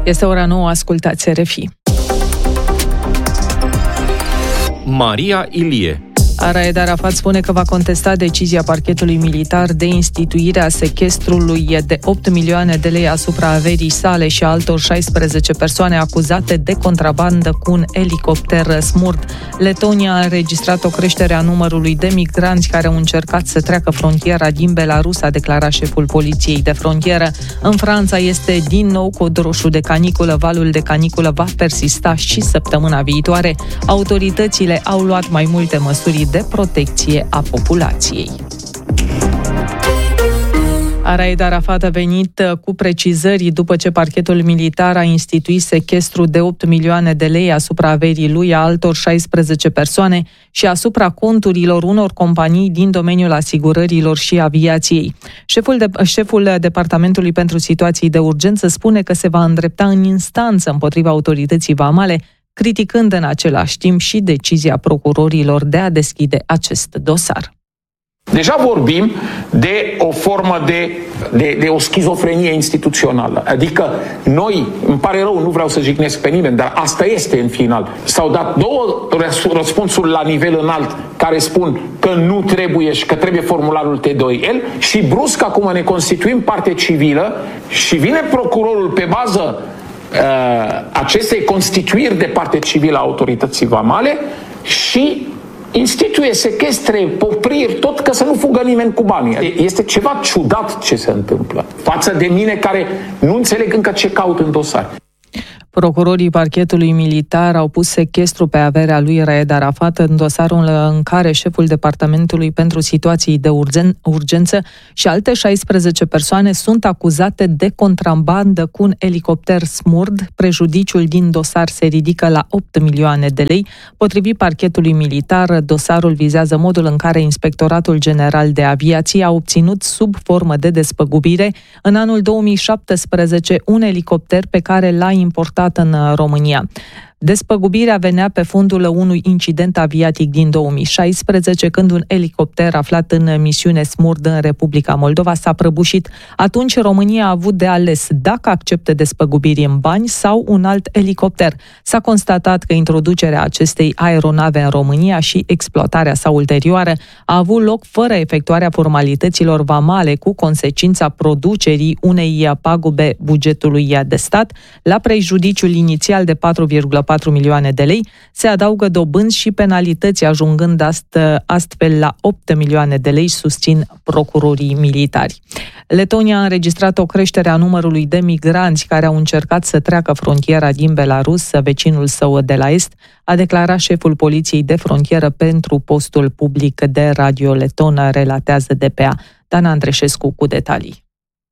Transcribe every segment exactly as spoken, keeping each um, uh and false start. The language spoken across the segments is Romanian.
Este ora nouă, ascultați R F I. Maria Ilie. Raed Arafat spune că va contesta decizia parchetului militar de instituire a sechestrului de opt milioane de lei asupra averii sale și altor șaisprezece persoane acuzate de contrabandă cu un elicopter smurd. Letonia a înregistrat o creștere a numărului de migranți care au încercat să treacă frontiera din Belarus, a declarat șeful poliției de frontieră. În Franța este din nou cod roșu de caniculă. Valul de caniculă va persista și săptămâna viitoare. Autoritățile au luat mai multe măsuri de protecție a populației. Raed Arafat a venit cu precizări după ce parchetul militar a instituit sechestru de opt milioane de lei asupra averii lui, a altor șaisprezece persoane și asupra conturilor unor companii din domeniul asigurărilor și aviației. Șeful, de, șeful Departamentului pentru Situații de Urgență spune că se va îndrepta în instanță împotriva autorității vamale, criticând în același timp și decizia procurorilor de a deschide acest dosar. Deja vorbim de o formă de, de, de o schizofrenie instituțională. Adică noi, îmi pare rău, nu vreau să jignesc pe nimeni, dar asta este în final. S-au dat două răspunsuri la nivel înalt care spun că nu trebuie și că trebuie formularul T doi L și brusc acum ne constituim parte civilă și vine procurorul pe bază acestei constituiri de parte civilă a autorității vamale și instituie sechestre, popriri, tot ca să nu fugă nimeni cu banii. Este ceva ciudat ce se întâmplă față de mine care nu înțeleg încă ce caut în dosar. Procurorii parchetului militar au pus sechestru pe averea lui Raed Arafat în dosarul în care șeful Departamentului pentru Situații de urgen- Urgență și alte șaisprezece persoane sunt acuzate de contrabandă cu un elicopter smurd. Prejudiciul din dosar se ridică la opt milioane de lei. Potrivit parchetului militar, dosarul vizează modul în care Inspectoratul General de Aviație a obținut sub formă de despăgubire în anul două mii șaptesprezece un elicopter pe care l-a importat în România. Despăgubirea venea pe fundul unui incident aviatic din două mii șaisprezece, când un elicopter aflat în misiune smurd în Republica Moldova s-a prăbușit. Atunci România a avut de ales dacă acceptă despăgubiri în bani sau un alt elicopter. S-a constatat că introducerea acestei aeronave în România și exploatarea sa ulterioară a avut loc fără efectuarea formalităților vamale, cu consecința producerii unei pagube bugetului de stat. La prejudiciul inițial de patru virgulă patru milioane de lei se adaugă dobânzi și penalități, ajungând astfel la opt milioane de lei, susțin procurorii militari. Letonia a înregistrat o creștere a numărului de migranți care au încercat să treacă frontiera din Belarus, vecinul său de la est, a declarat șeful poliției de frontieră pentru postul public de radio leton, relatează D P A. Dan Andreșescu cu detalii.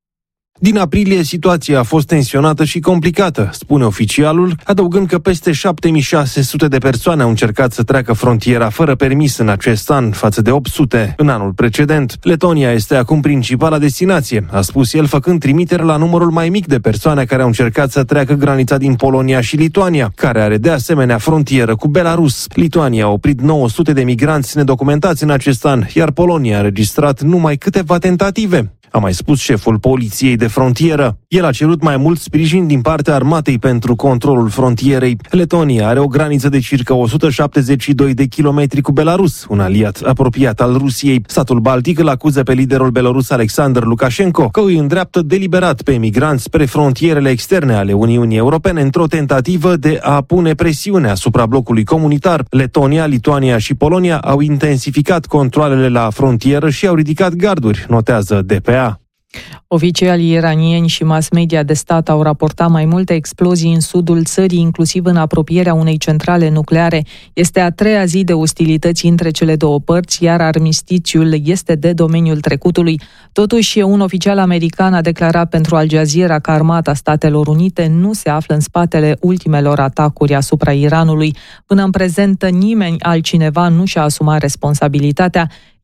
Din aprilie, situația a fost tensionată și complicată, spune oficialul, adăugând că peste șapte mii șase sute de persoane au încercat să treacă frontiera fără permis în acest an, față de opt sute în anul precedent. Letonia este acum principala destinație, a spus el, făcând trimitere la numărul mai mic de persoane care au încercat să treacă granița din Polonia și Lituania, care are de asemenea frontieră cu Belarus. Lituania a oprit nouă sute de migranți nedocumentați în acest an, iar Polonia a înregistrat numai câteva tentative, a mai spus șeful poliției de frontieră. El a cerut mai mult sprijin din partea armatei pentru controlul frontierei. Letonia are o graniță de circa o sută șaptezeci și doi de kilometri cu Belarus, un aliat apropiat al Rusiei. Statul baltic îl acuză pe liderul belorus Alexander Lukashenko că îi îndreaptă deliberat pe emigranți spre frontierele externe ale Uniunii Europene într-o tentativă de a pune presiune asupra blocului comunitar. Letonia, Lituania și Polonia au intensificat controalele la frontieră și au ridicat garduri, notează D P A. Oficialii iranieni și mass media de stat au raportat mai multe explozii în sudul țării, inclusiv în apropierea unei centrale nucleare. Este a treia zi de ostilități între cele două părți, iar armistițiul este de domeniul trecutului. Totuși, un oficial american a declarat pentru Al Jazeera că Armata Statelor Unite nu se află în spatele ultimelor atacuri asupra Iranului. Până în prezent, nimeni altcineva nu și-a asumat responsabilitatea.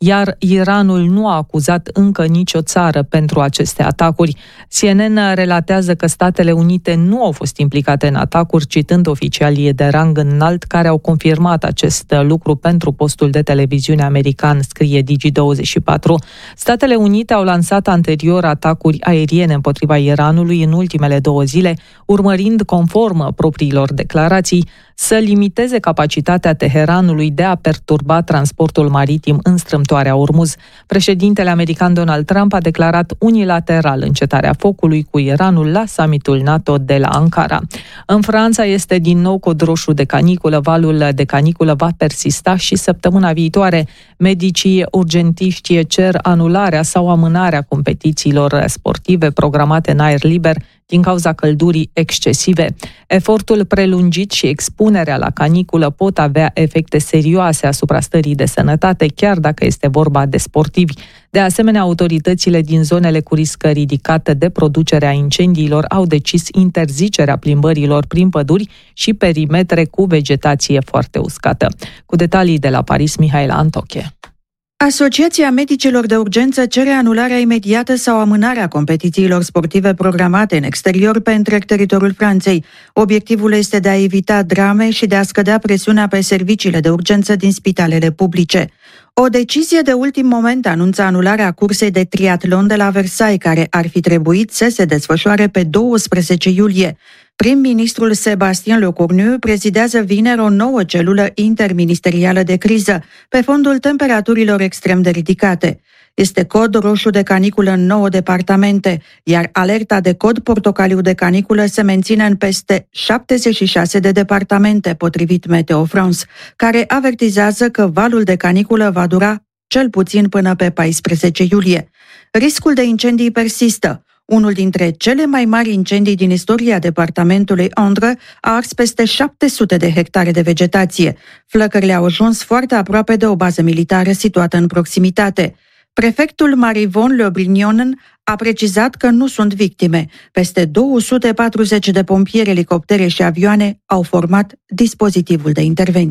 iar Iranul nu a acuzat încă nicio țară pentru aceste atacuri. C N N relatează că Statele Unite nu au fost implicate în atacuri, citând oficialii de rang înalt care au confirmat acest lucru pentru postul de televiziune american, scrie Digi douăzeci și patru. Statele Unite au lansat anterior atacuri aeriene împotriva Iranului în ultimele două zile, urmărind, conform propriilor declarații, să limiteze capacitatea Teheranului de a perturba transportul maritim în strâmtoarea Ormuz. Președintele american Donald Trump a declarat unilateral încetarea focului cu Iranul la summitul NATO de la Ankara. În Franța este din nou cod roșu de caniculă. Valul de caniculă va persista și săptămâna viitoare. Medicii urgentiști cer anularea sau amânarea competițiilor sportive programate în aer liber din cauza căldurii excesive. Efortul prelungit și expunerea la caniculă pot avea efecte serioase asupra stării de sănătate, chiar dacă este vorba de sportivi. De asemenea, autoritățile din zonele cu risc ridicat de producerea incendiilor au decis interzicerea plimbărilor prin păduri și perimetre cu vegetație foarte uscată. Cu detalii de la Paris, Mihaela Antoche. Asociația Medicilor de Urgență cere anularea imediată sau amânarea competițiilor sportive programate în exterior pe întreg teritoriul Franței. Obiectivul este de a evita drame și de a scădea presiunea pe serviciile de urgență din spitalele publice. O decizie de ultim moment anunță anularea cursei de triatlon de la Versailles, care ar fi trebuit să se desfășoare pe douăsprezece iulie. Prim-ministrul Sébastien Lecornu prezidează vineri o nouă celulă interministerială de criză, pe fondul temperaturilor extrem de ridicate. Este cod roșu de caniculă în nouă departamente, iar alerta de cod portocaliu de caniculă se menține în peste șaptezeci și șase de departamente, potrivit Meteo France, care avertizează că valul de caniculă va dura cel puțin până pe paisprezece iulie. Riscul de incendii persistă. Unul dintre cele mai mari incendii din istoria departamentului Indre a ars peste șapte sute de hectare de vegetație. Flăcările au ajuns foarte aproape de o bază militară situată în proximitate. Prefectul Marivon Le Brignon a precizat că nu sunt victime. Peste două sute patruzeci de pompieri, elicoptere și avioane au format dispozitivul de intervenție.